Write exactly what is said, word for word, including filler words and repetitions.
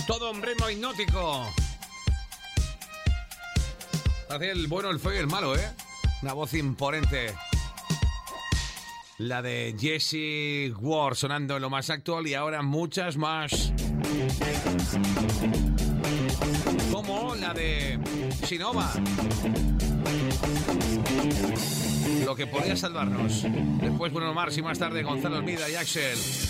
Todo un ritmo hipnótico. Hace el bueno, el feo y el malo, ¿eh? Una voz imponente. La de Jessie Ward sonando en lo más actual y ahora muchas más. Como la de Sinova. Lo que podría salvarnos. Después Bruno Mars y más tarde Gonzalo Hermida y Axel.